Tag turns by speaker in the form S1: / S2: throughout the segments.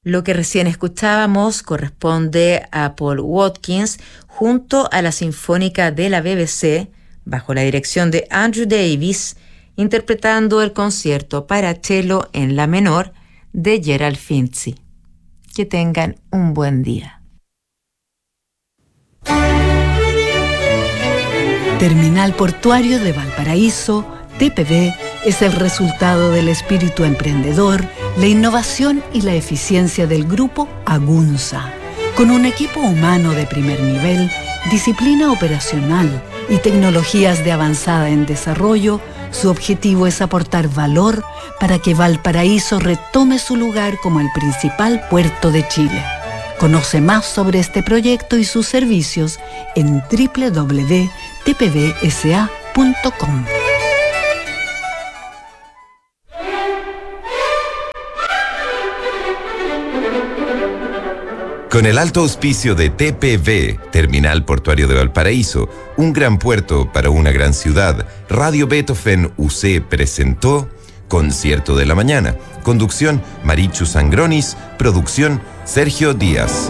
S1: Lo que recién escuchábamos corresponde a Paul Watkins junto a la Sinfónica de la BBC, bajo la dirección de Andrew Davis, interpretando el concierto para cello en la menor de Gerald Finzi. Que tengan un buen día.
S2: Terminal Portuario de Valparaíso, TPV, es el resultado del espíritu emprendedor, la innovación y la eficiencia del grupo Agunza. Con un equipo humano de primer nivel, disciplina operacional y tecnologías de avanzada en desarrollo, su objetivo es aportar valor para que Valparaíso retome su lugar como el principal puerto de Chile. Conoce más sobre este proyecto y sus servicios en www.tpvsa.com.
S3: Con el alto auspicio de TPV, Terminal Portuario de Valparaíso, un gran puerto para una gran ciudad, Radio Beethoven UC presentó Concierto de la Mañana. Conducción, Marichu Sangronis. Producción, Sergio Díaz.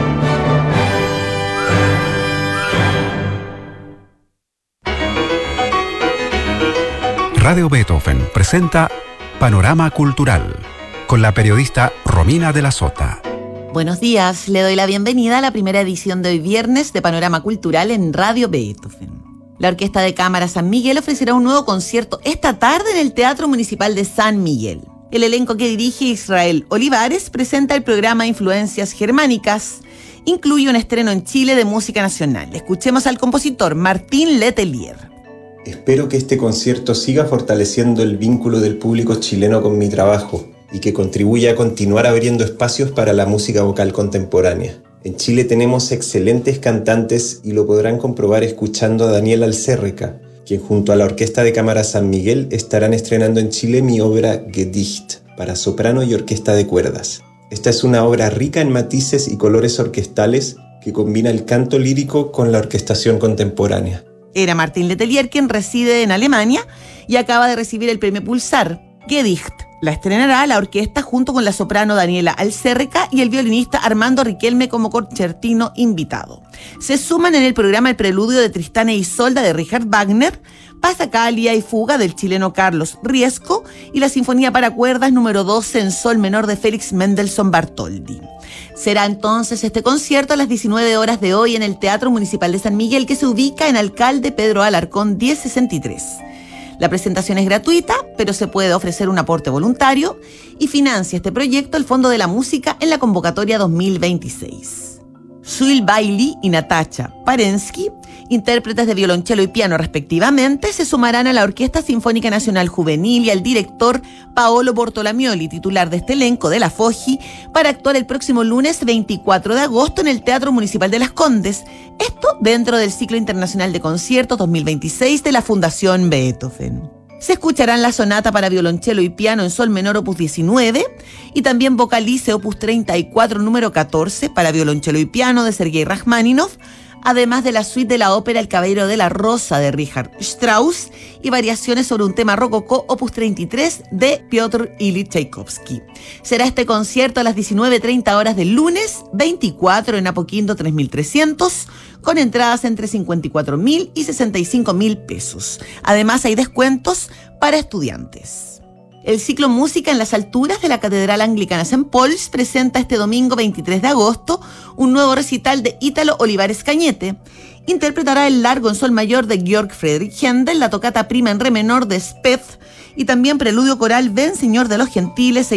S4: Radio Beethoven presenta Panorama Cultural con la periodista Romina de la Sota.
S5: Buenos días, le doy la bienvenida a la primera edición de hoy viernes de Panorama Cultural en Radio Beethoven. La Orquesta de Cámara San Miguel ofrecerá un nuevo concierto esta tarde en el Teatro Municipal de San Miguel. El elenco que dirige Israel Olivares presenta el programa Influencias Germánicas. Incluye un estreno en Chile de música nacional. Escuchemos al compositor Martín Letelier.
S6: Espero que este concierto siga fortaleciendo el vínculo del público chileno con mi trabajo y que contribuya a continuar abriendo espacios para la música vocal contemporánea. En Chile tenemos excelentes cantantes y lo podrán comprobar escuchando a Daniel Alcérreca, quien junto a la Orquesta de Cámara San Miguel estarán estrenando en Chile mi obra Gedicht, para soprano y orquesta de cuerdas. Esta es una obra rica en matices y colores orquestales que combina el canto lírico con la orquestación contemporánea.
S5: Era Martín Letelier, quien reside en Alemania y acaba de recibir el premio Pulsar. Gedicht la estrenará la orquesta junto con la soprano Daniela Alcérreca y el violinista Armando Riquelme como concertino invitado. Se suman en el programa el preludio de Tristán e Isolda de Richard Wagner, Passacaglia y Fuga del chileno Carlos Riesco y la Sinfonía para cuerdas número 12 en sol menor de Félix Mendelssohn Bartholdy. Será entonces este concierto a las 19 horas de hoy en el Teatro Municipal de San Miguel, que se ubica en Alcalde Pedro Alarcón 1063. La presentación es gratuita, pero se puede ofrecer un aporte voluntario y financia este proyecto el Fondo de la Música en la convocatoria 2026. Suil Bailey y Natacha Parensky, intérpretes de violonchelo y piano respectivamente, se sumarán a la Orquesta Sinfónica Nacional Juvenil y al director Paolo Bortolamioli, titular de este elenco de la FOGI, para actuar el próximo lunes 24 de agosto en el Teatro Municipal de Las Condes, esto dentro del Ciclo Internacional de Conciertos 2026 de la Fundación Beethoven. Se escucharán la sonata para violonchelo y piano en sol menor opus 19 y también Vocalice opus 34 número 14 para violonchelo y piano de Sergei Rachmaninoff, además de la suite de la ópera El Caballero de la Rosa de Richard Strauss y variaciones sobre un tema rococó opus 33 de Piotr Ilyich Tchaikovsky. Será este concierto a las 19:30 horas del lunes 24 en Apoquindo 3300, con entradas entre 54.000 y 65.000 pesos. Además hay descuentos para estudiantes. El ciclo Música en las Alturas de la Catedral Anglicana St. Paul's presenta este domingo 23 de agosto un nuevo recital de Ítalo Olivares Cañete. Interpretará el largo en sol mayor de Georg Friedrich Händel, la tocata prima en re menor de Speth y también preludio coral Ven Señor de los Gentiles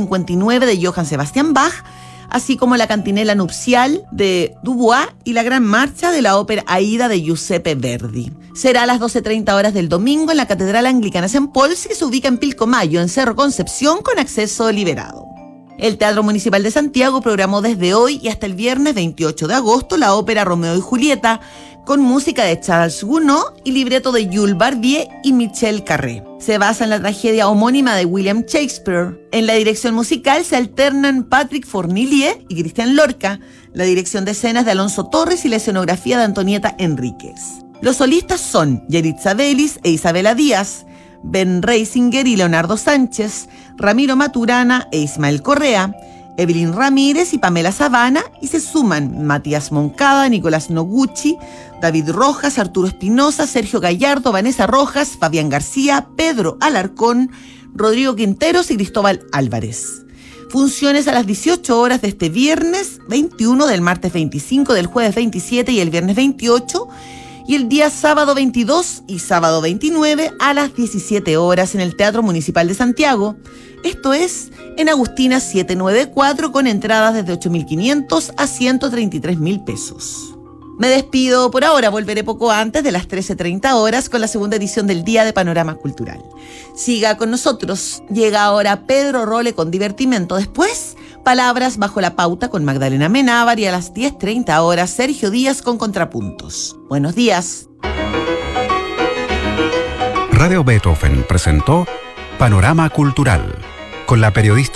S5: 659 de Johann Sebastian Bach, así como la cantinela nupcial de Dubois y la gran marcha de la ópera Aida de Giuseppe Verdi. Será a las 12:30 horas del domingo en la Catedral Anglicana St. Paul's, que se ubica en Pilcomayo, en Cerro Concepción, con acceso liberado. El Teatro Municipal de Santiago programó desde hoy y hasta el viernes 28 de agosto la ópera Romeo y Julieta, con música de Charles Gounod y libreto de Jules Barbier y Michel Carré. Se basa en la tragedia homónima de William Shakespeare. En la dirección musical se alternan Patrick Fournilier y Cristian Lorca, la dirección de escenas de Alonso Torres y la escenografía de Antonieta Enríquez. Los solistas son Yeritza Vélez e Isabela Díaz, Ben Reisinger y Leonardo Sánchez, Ramiro Maturana e Ismael Correa, Evelyn Ramírez y Pamela Sabana, y se suman Matías Moncada, Nicolás Noguchi, David Rojas, Arturo Espinosa, Sergio Gallardo, Vanessa Rojas, Fabián García, Pedro Alarcón, Rodrigo Quinteros y Cristóbal Álvarez. Funciones a las 18 horas de este viernes 21, del martes 25, del jueves 27 y el viernes 28, y el día sábado 22 y sábado 29 a las 17 horas en el Teatro Municipal de Santiago. Esto es en Agustina 794, con entradas desde 8.500 a 133.000 pesos. Me despido por ahora, volveré poco antes de las 13:30 horas con la segunda edición del Día de Panorama Cultural. Siga con nosotros. Llega ahora Pedro Role con Divertimento. Después, Palabras bajo la pauta con Magdalena Menábar, y a las 10:30 horas Sergio Díaz con Contrapuntos. Buenos días.
S4: Radio Beethoven presentó Panorama Cultural con la periodista